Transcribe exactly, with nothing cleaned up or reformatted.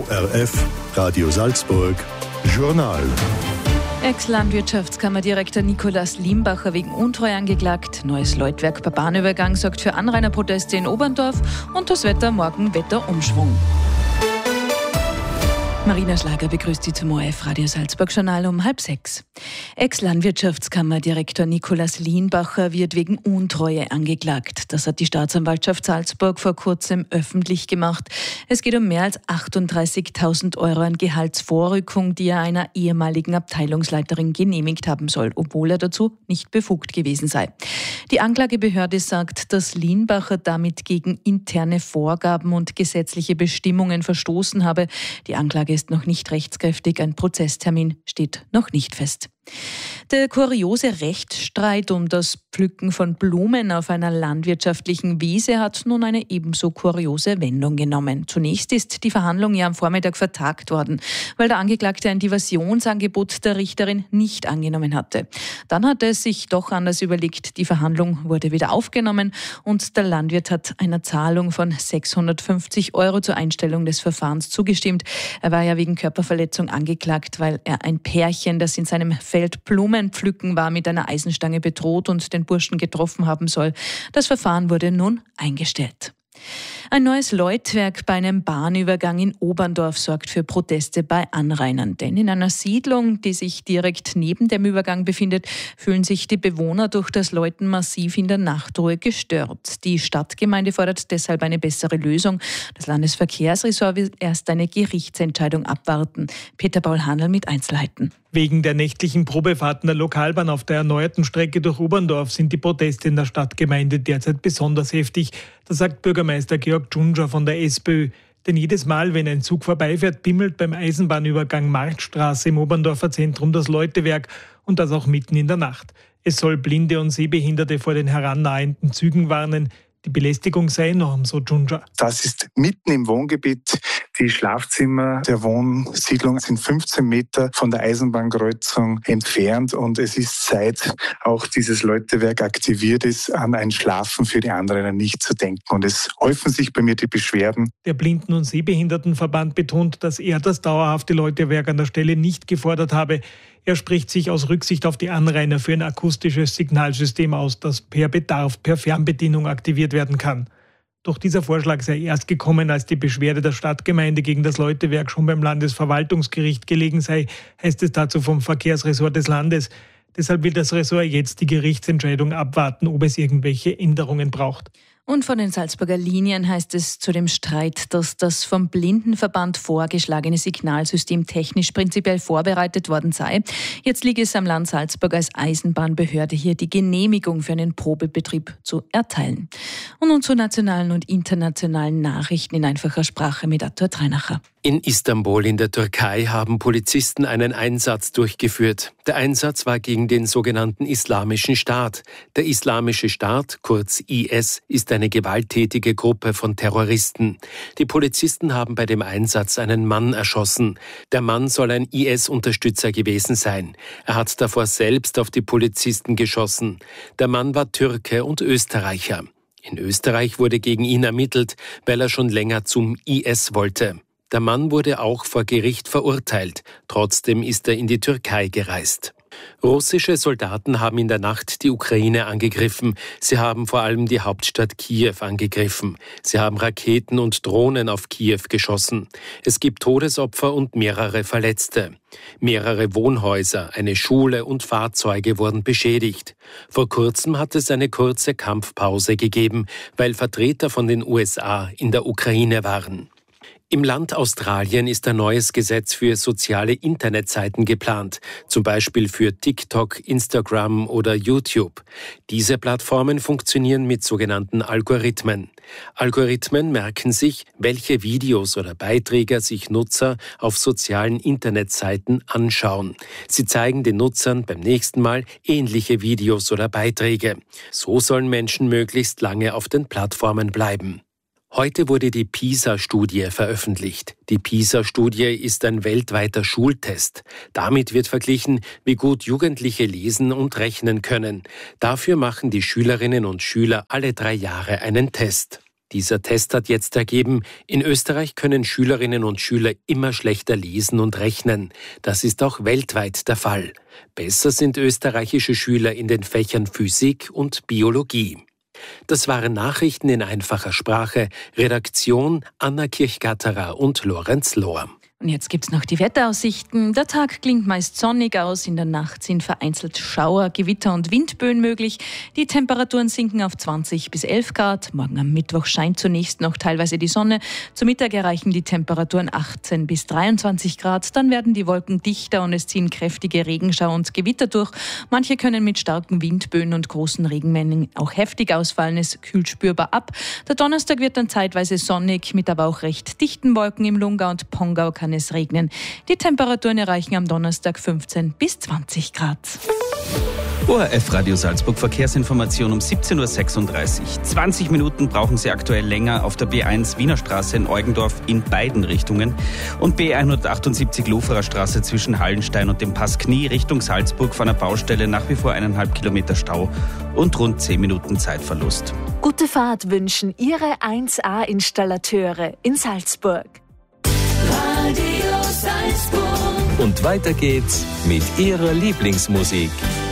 O R F, Radio Salzburg, Journal. Ex-Landwirtschaftskammerdirektor Nikolaus Limbacher wegen Untreue angeklagt. Neues Leutwerk bei Bahnübergang sorgt für Anrainerproteste in Oberndorf und das Wetter morgen Wetterumschwung. Marina Schlager begrüßt Sie zum O R F Radio Salzburg Journal um halb sechs. Ex-Landwirtschaftskammerdirektor Nikolaus Limbacher wird wegen Untreue angeklagt. Das hat die Staatsanwaltschaft Salzburg vor kurzem öffentlich gemacht. Es geht um mehr als achtunddreißigtausend Euro an Gehaltsvorrückung, die er einer ehemaligen Abteilungsleiterin genehmigt haben soll, obwohl er dazu nicht befugt gewesen sei. Die Anklagebehörde sagt, dass Limbacher damit gegen interne Vorgaben und gesetzliche Bestimmungen verstoßen habe. Die Anklage ist noch nicht rechtskräftig, ein Prozesstermin steht noch nicht fest. Der kuriose Rechtsstreit um das Pflücken von Blumen auf einer landwirtschaftlichen Wiese hat nun eine ebenso kuriose Wendung genommen. Zunächst ist die Verhandlung ja am Vormittag vertagt worden, weil der Angeklagte ein Diversionsangebot der Richterin nicht angenommen hatte. Dann hat er sich doch anders überlegt. Die Verhandlung wurde wieder aufgenommen und der Landwirt hat einer Zahlung von sechshundertfünfzig Euro zur Einstellung des Verfahrens zugestimmt. Er war ja wegen Körperverletzung angeklagt, weil er ein Pärchen, das in seinem Feld Blumen pflücken war, mit einer Eisenstange bedroht und den Burschen getroffen haben soll. Das Verfahren wurde nun eingestellt. Ein neues Läutwerk bei einem Bahnübergang in Oberndorf sorgt für Proteste bei Anrainern. Denn in einer Siedlung, die sich direkt neben dem Übergang befindet, fühlen sich die Bewohner durch das Läuten massiv in der Nachtruhe gestört. Die Stadtgemeinde fordert deshalb eine bessere Lösung. Das Landesverkehrsressort will erst eine Gerichtsentscheidung abwarten. Peter Paul Handel mit Einzelheiten. Wegen der nächtlichen Probefahrten der Lokalbahn auf der erneuerten Strecke durch Oberndorf sind die Proteste in der Stadtgemeinde derzeit besonders heftig. Das sagt Bürgermeister Georg Dschundschar von der SPÖ. Denn jedes Mal, wenn ein Zug vorbeifährt, bimmelt beim Eisenbahnübergang Marktstraße im Oberndorfer Zentrum das Läutewerk und das auch mitten in der Nacht. Es soll Blinde und Sehbehinderte vor den herannahenden Zügen warnen. Die Belästigung sei enorm, so Dschundschar. Das ist mitten im Wohngebiet. Die Schlafzimmer der Wohnsiedlung sind fünfzehn Meter von der Eisenbahnkreuzung entfernt und es ist, seit auch dieses Läutewerk aktiviert ist, an ein Schlafen für die anderen nicht zu denken. Und es häufen sich bei mir die Beschwerden. Der Blinden- und Sehbehindertenverband betont, dass er das dauerhafte Läutewerk an der Stelle nicht gefordert habe. Er spricht sich aus Rücksicht auf die Anrainer für ein akustisches Signalsystem aus, das per Bedarf per Fernbedienung aktiviert werden kann. Doch dieser Vorschlag sei erst gekommen, als die Beschwerde der Stadtgemeinde gegen das Läutewerk schon beim Landesverwaltungsgericht gelegen sei, heißt es dazu vom Verkehrsressort des Landes. Deshalb will das Ressort jetzt die Gerichtsentscheidung abwarten, ob es irgendwelche Änderungen braucht. Und von den Salzburger Linien heißt es zu dem Streit, dass das vom Blindenverband vorgeschlagene Signalsystem technisch prinzipiell vorbereitet worden sei. Jetzt liege es am Land Salzburg als Eisenbahnbehörde, hier die Genehmigung für einen Probebetrieb zu erteilen. Und nun zu nationalen und internationalen Nachrichten in einfacher Sprache mit Arthur Treinacher. In Istanbul in der Türkei haben Polizisten einen Einsatz durchgeführt. Der Einsatz war gegen den sogenannten Islamischen Staat. Der Islamische Staat, kurz I S, ist eine gewalttätige Gruppe von Terroristen. Die Polizisten haben bei dem Einsatz einen Mann erschossen. Der Mann soll ein I S-Unterstützer gewesen sein. Er hat davor selbst auf die Polizisten geschossen. Der Mann war Türke und Österreicher. In Österreich wurde gegen ihn ermittelt, weil er schon länger zum I S wollte. Der Mann wurde auch vor Gericht verurteilt. Trotzdem ist er in die Türkei gereist. Russische Soldaten haben in der Nacht die Ukraine angegriffen. Sie haben vor allem die Hauptstadt Kiew angegriffen. Sie haben Raketen und Drohnen auf Kiew geschossen. Es gibt Todesopfer und mehrere Verletzte. Mehrere Wohnhäuser, eine Schule und Fahrzeuge wurden beschädigt. Vor kurzem hat es eine kurze Kampfpause gegeben, weil Vertreter von den U S A in der Ukraine waren. Im Land Australien ist ein neues Gesetz für soziale Internetseiten geplant, zum Beispiel für TikTok, Instagram oder YouTube. Diese Plattformen funktionieren mit sogenannten Algorithmen. Algorithmen merken sich, welche Videos oder Beiträge sich Nutzer auf sozialen Internetseiten anschauen. Sie zeigen den Nutzern beim nächsten Mal ähnliche Videos oder Beiträge. So sollen Menschen möglichst lange auf den Plattformen bleiben. Heute wurde die PISA-Studie veröffentlicht. Die PISA-Studie ist ein weltweiter Schultest. Damit wird verglichen, wie gut Jugendliche lesen und rechnen können. Dafür machen die Schülerinnen und Schüler alle drei Jahre einen Test. Dieser Test hat jetzt ergeben, in Österreich können Schülerinnen und Schüler immer schlechter lesen und rechnen. Das ist auch weltweit der Fall. Besser sind österreichische Schüler in den Fächern Physik und Biologie. Das waren Nachrichten in einfacher Sprache. Redaktion Anna Kirchgatterer und Lorenz Lohr. Und jetzt gibt's noch die Wetteraussichten. Der Tag klingt meist sonnig aus. In der Nacht sind vereinzelt Schauer, Gewitter und Windböen möglich. Die Temperaturen sinken auf zwanzig bis elf Grad. Morgen am Mittwoch scheint zunächst noch teilweise die Sonne. Zu Mittag erreichen die Temperaturen achtzehn bis dreiundzwanzig Grad. Dann werden die Wolken dichter und es ziehen kräftige Regenschauer und Gewitter durch. Manche können mit starken Windböen und großen Regenmengen auch heftig ausfallen. Es kühlt spürbar ab. Der Donnerstag wird dann zeitweise sonnig, mit aber auch recht dichten Wolken im Lungau und Pongau kann es regnen. Die Temperaturen erreichen am Donnerstag fünfzehn bis zwanzig Grad. O R F Radio Salzburg Verkehrsinformation um siebzehn Uhr sechsunddreißig. zwanzig Minuten brauchen Sie aktuell länger auf der B eins Wiener Straße in Eugendorf in beiden Richtungen und B hundertachtundsiebzig Loferer Straße zwischen Hallenstein und dem Pass Knie Richtung Salzburg von der Baustelle nach wie vor eineinhalb Kilometer Stau und rund zehn Minuten Zeitverlust. Gute Fahrt wünschen Ihre eins A Installateure in Salzburg. Radio Salzburg. Und weiter geht's mit Ihrer Lieblingsmusik.